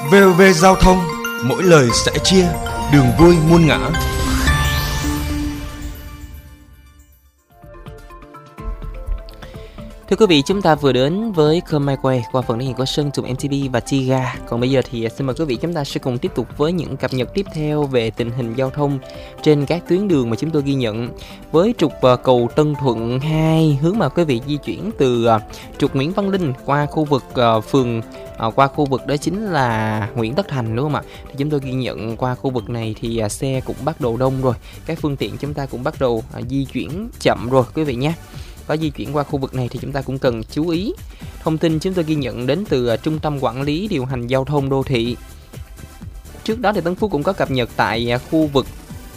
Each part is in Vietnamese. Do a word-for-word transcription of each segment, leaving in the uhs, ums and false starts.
vê o vê Giao thông, mỗi lời sẻ chia, đường vui muôn ngã. Thưa quý vị, chúng ta vừa đến với Cơm Mai Quay qua phần thể hiện của Sơn Tùng em tê pê và Tiga. Còn bây giờ thì xin mời quý vị chúng ta sẽ cùng tiếp tục với những cập nhật tiếp theo về tình hình giao thông trên các tuyến đường mà chúng tôi ghi nhận. Với trục cầu Tân Thuận hai, hướng mà quý vị di chuyển từ trục Nguyễn Văn Linh qua khu vực phường qua khu vực đó chính là Nguyễn Tất Thành, đúng không ạ? Thì chúng tôi ghi nhận qua khu vực này thì xe cũng bắt đầu đông rồi, các phương tiện chúng ta cũng bắt đầu di chuyển chậm rồi quý vị nhé. Có di chuyển qua khu vực này thì chúng ta cũng cần chú ý. Thông tin chúng tôi ghi nhận đến từ uh, Trung tâm Quản lý Điều hành Giao thông Đô thị. Trước đó thì Tấn Phú cũng có cập nhật tại uh, khu vực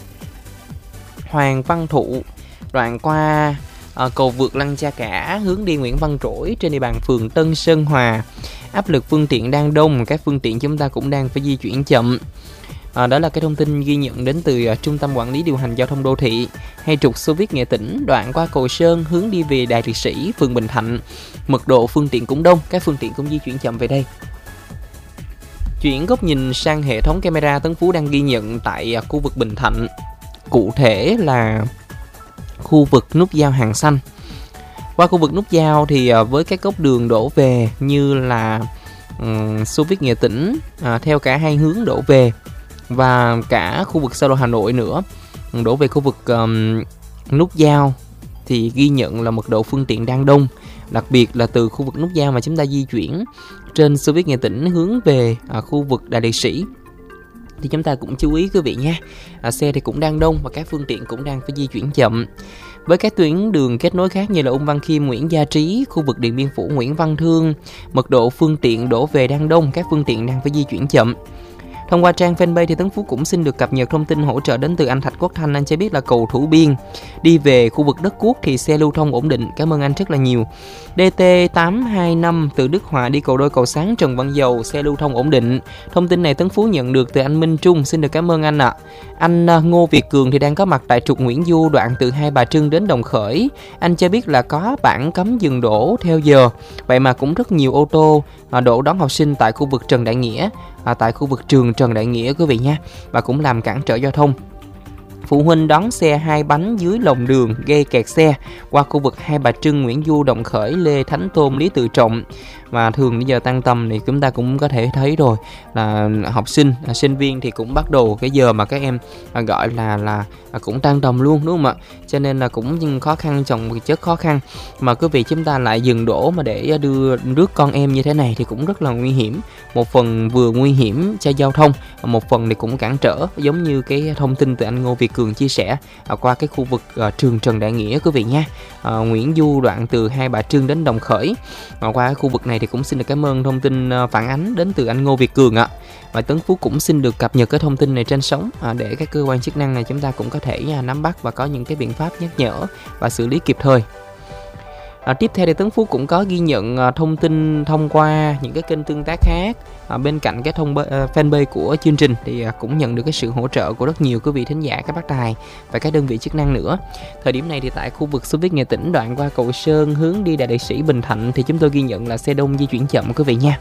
Hoàng Văn Thụ, đoạn qua uh, cầu vượt Lăng Cha Cả hướng đi Nguyễn Văn Trỗi trên địa bàn phường Tân Sơn Hòa. Áp lực phương tiện đang đông, các phương tiện chúng ta cũng đang phải di chuyển chậm. À, đó là cái thông tin ghi nhận đến từ uh, Trung tâm Quản lý Điều hành Giao thông Đô thị. Hay trục Xô Viết Nghệ Tĩnh đoạn qua cầu Sơn hướng đi về Đại Liệt Sĩ, phường Bình Thạnh, mật độ phương tiện cũng đông, các phương tiện cũng di chuyển chậm về đây. Chuyển góc nhìn sang hệ thống camera, Tấn Phú đang ghi nhận tại uh, khu vực Bình Thạnh, cụ thể là khu vực nút giao Hàng Xanh. Qua khu vực nút giao thì uh, với các góc đường đổ về như là um, Xô Viết Nghệ Tĩnh uh, theo cả hai hướng đổ về, và cả khu vực xa lộ Hà Nội nữa đổ về khu vực um, nút giao thì ghi nhận là mật độ phương tiện đang đông, đặc biệt là từ khu vực nút giao mà chúng ta di chuyển trên Xô Viết Nghệ Tĩnh hướng về à, khu vực Đại Liệt Sĩ thì chúng ta cũng chú ý quý vị nha. À, xe thì cũng đang đông và các phương tiện cũng đang phải di chuyển chậm. Với các tuyến đường kết nối khác như là Ung Văn Khiêm, Nguyễn Gia Trí, khu vực Điện Biên Phủ, Nguyễn Văn Thương, mật độ phương tiện đổ về đang đông, các phương tiện đang phải di chuyển chậm. Thông qua trang fanpage thì Tấn Phú cũng xin được cập nhật thông tin hỗ trợ đến từ anh Thạch Quốc Thanh. Anh cho biết là cầu Thủ Biên đi về khu vực Đất Quốc thì xe lưu thông ổn định. Cảm ơn anh rất là nhiều. đê tê tám hai năm từ Đức Hòa đi cầu Đôi Cầu Sáng Trần Văn Dầu, xe lưu thông ổn định. Thông tin này Tấn Phú nhận được từ anh Minh Trung. Xin được cảm ơn anh ạ. À. Anh Ngô Việt Cường thì đang có mặt tại trục Nguyễn Du đoạn từ Hai Bà Trưng đến Đồng Khởi. Anh cho biết là có bảng cấm dừng đỗ theo giờ. Vậy mà cũng rất nhiều ô tô đổ đón học sinh tại khu vực Trần Đại Nghĩa, à, tại khu vực trường Trần Đại Nghĩa quý vị nha, và cũng làm cản trở giao thông. Phụ huynh đón xe hai bánh dưới lòng đường gây kẹt xe qua khu vực Hai Bà Trưng, Nguyễn Du, Đồng Khởi, Lê Thánh Tôn, Lý Tự Trọng. Và thường bây giờ tăng tầm thì chúng ta cũng có thể thấy rồi là học sinh, sinh viên thì cũng bắt đầu cái giờ mà các em gọi là là cũng tăng tầm luôn, đúng không ạ? Cho nên là cũng khó khăn chồng một chất khó khăn, mà quý vị chúng ta lại dừng đỗ mà để đưa rước con em như thế này thì cũng rất là nguy hiểm. Một phần vừa nguy hiểm cho giao thông, một phần thì cũng cản trở, giống như cái thông tin từ anh Ngô Việt Cường chia sẻ qua cái khu vực trường Trần Đại Nghĩa quý vị nha. À, Nguyễn Du đoạn từ Hai Bà Trưng đến Đồng Khởi. À, qua cái khu vực này thì cũng xin được cảm ơn thông tin phản ánh đến từ anh Ngô Việt Cường ạ. Và Tấn Phú cũng xin được cập nhật cái thông tin này trên sóng à, để các cơ quan chức năng này chúng ta cũng có thể à, nắm bắt và có những cái biện pháp nhắc nhở và xử lý kịp thời. À, tiếp theo thì Tấn Phú cũng có ghi nhận à, thông tin thông qua những cái kênh tương tác khác. À, bên cạnh cái thông uh, fanpage của chương trình thì uh, cũng nhận được cái sự hỗ trợ của rất nhiều quý vị thính giả, các bác tài và các đơn vị chức năng nữa. Thời điểm này thì tại khu vực Xô Viết Nghệ Tĩnh đoạn qua cầu Sơn hướng đi Đại Liệt Sĩ, Bình Thạnh thì chúng tôi ghi nhận là xe đông di chuyển chậm quý vị nha.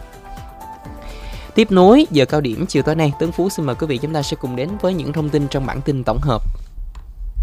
Tiếp nối giờ cao điểm chiều tối nay, Tấn Phú xin mời quý vị chúng ta sẽ cùng đến với những thông tin trong bản tin tổng hợp.